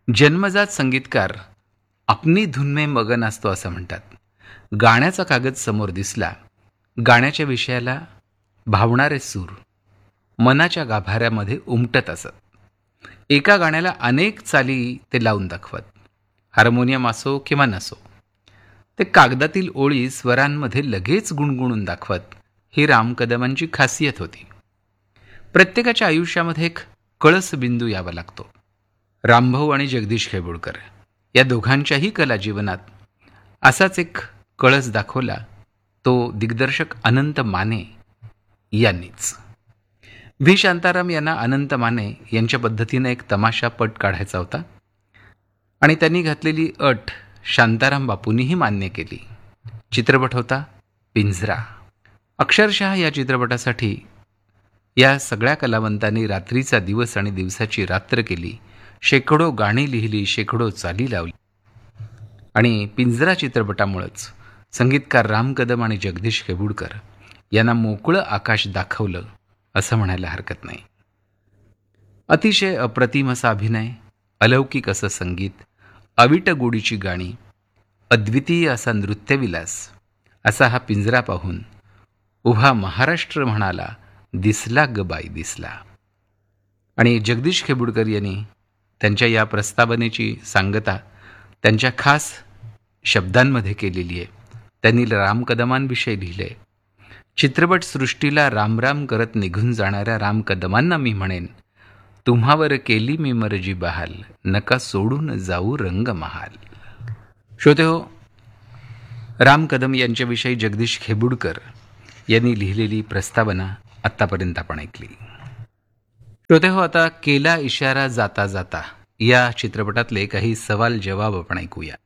जन्मजात संगीतकार अपनी धुन में मगन असतो असं म्हणतात. गाण्याचा कागद समोर दिसला, गाण्याच्या विषयाला भावणारे सूर मनाच्या गाभाऱ्यामध्ये उमटत असत. एका गाण्याला अनेक चाली ते लावून दाखवत. हार्मोनियम असो किंवा नसो, ते कागदातील ओळी स्वरांमध्ये लगेच गुणगुणून दाखवत. ही राम कदमांची खासियत होती. प्रत्येकाच्या आयुष्यामध्ये एक कळस बिंदू यावा लागतो. रामभाऊ आणि जगदीश खेबुडकर या दोघांच्याही कला जीवनात असाच एक कळस दाखवला, तो दिग्दर्शक अनंत माने यांनीच. व्ही शांताराम यांना अनंत माने यांच्या पद्धतीने एक तमाशा पट काढायचा होता आणि त्यांनी घातलेली अट शांताराम बापूंनीही मान्य केली. चित्रपट होता पिंजरा. अक्षरशः या चित्रपटासाठी या सगळ्या कलावंतांनी रात्रीचा दिवस आणि दिवसाची रात्र केली. शेकडो गाणी लिहिली, शेकडो चाली लावली आणि पिंजरा चित्रपटामुळेच संगीतकार राम कदम आणि जगदीश खेबुडकर यांना मोकळं आकाश दाखवलं असं म्हणायला हरकत नाही. अतिशय अप्रतिम असा अभिनय, अलौकिक असं संगीत, अविट गोडीची गाणी, अद्वितीय असा नृत्यविलास, असा हा पिंजरा पाहून उभा महाराष्ट्र म्हणाला, दिसला ग बाई दिसला. आणि जगदीश खेबुडकर यांनी त्यांच्या या प्रस्तावनेची सांगता त्यांच्या खास शब्दांमध्ये केलेली आहे. त्यांनी राम कदमांविषयी लिहिले, चित्रपटसृष्टीला रामराम करत निघून जाणाऱ्या राम कदमांना मी म्हणेन, तुम्हावर केली मी मर्जी बहाल, नका सोडून जाऊ रंग महाल. श्रोते हो, राम कदम यांच्याविषयी जगदीश खेबुडकर यांनी लिहिलेली प्रस्तावना आत्तापर्यंत आपण ऐकली. श्रोते हो, आता केला इशारा जाता जाता या चित्रपटातले काही सवाल जवाब आपण ऐकूया.